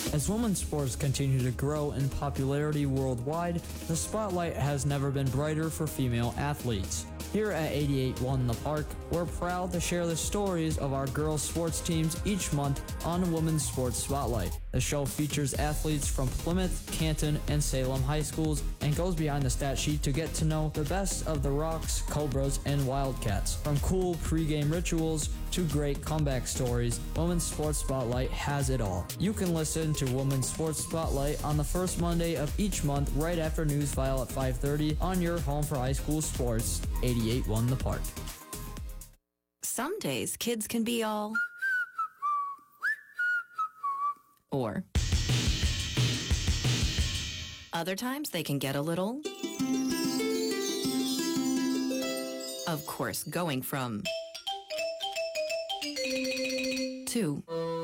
As women's sports continue to grow in popularity worldwide, the spotlight has never been brighter for female athletes. Here at 88.1 The Park, we're proud to share the stories of our girls' sports teams each month on Women's Sports Spotlight. The show features athletes from Plymouth, Canton, and Salem high schools and goes behind the stat sheet to get to know the best of the Rocks, Cobras, and Wildcats. From cool pregame rituals to great comeback stories, Women's Sports Spotlight has it all. You can listen to Women's Sports Spotlight on the first Monday of each month right after Newsfile at 5:30 on your home for high school sports, 88.1 The Park. Some days kids can be all... or... other times they can get a little... Of course, going from... to...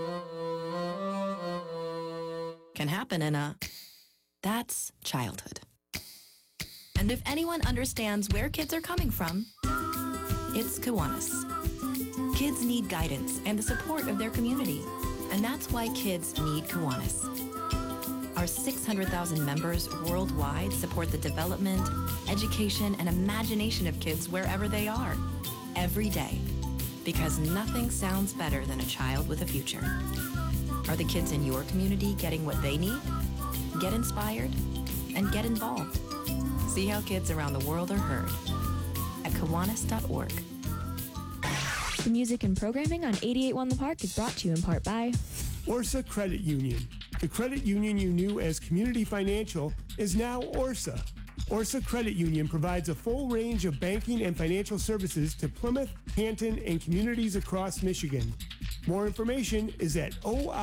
can happen in a... that's childhood. And if anyone understands where kids are coming from, it's Kiwanis. Kids need guidance and the support of their community, and that's why kids need Kiwanis. Our 600,000 members worldwide support the development, education, and imagination of kids wherever they are, every day, because nothing sounds better than a child with a future. Are the kids in your community getting what they need? Get inspired and get involved. See how kids around the world are heard at Kiwanis.org. The music and programming on 88.1 The Park is brought to you in part by Orsa Credit Union. The credit union you knew as Community Financial is now Orsa. Orsa Credit Union provides a full range of banking and financial services to Plymouth, Canton, and communities across Michigan. More information is at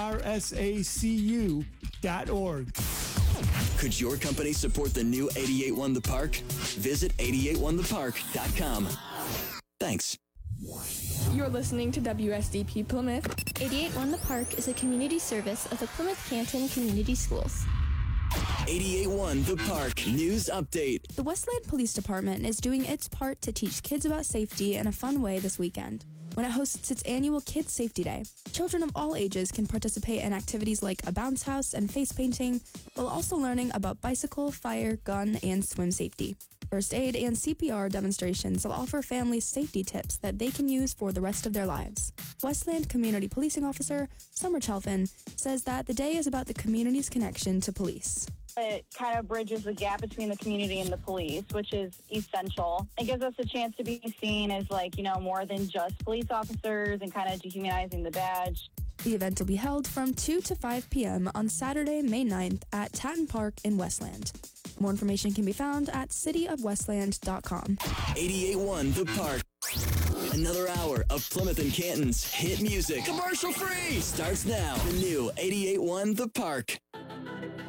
orsacu.org. Could your company support the new 88.1 The Park? Visit 88onethepark.com. Thanks. You're listening to WSDP Plymouth. 88.1 The Park is a community service of the Plymouth Canton Community Schools. 88.1 The Park News Update. The Westland Police Department is doing its part to teach kids about safety in a fun way this weekend when it hosts its annual Kids Safety Day. Children of all ages can participate in activities like a bounce house and face painting, while also learning about bicycle, fire, gun, and swim safety. First aid and CPR demonstrations will offer families safety tips that they can use for the rest of their lives. Westland Community Policing Officer Summer Chelfin says that the day is about the community's connection to police. It kind of bridges the gap between the community and the police, which is essential. It gives us a chance to be seen as, more than just police officers and kind of dehumanizing the badge. The event will be held from 2 to 5 p.m. on Saturday, May 9th at Tatton Park in Westland. More information can be found at cityofwestland.com. 88.1 The Park. Another hour of Plymouth and Canton's hit music. Commercial free. Starts now. The new 88.1 The Park.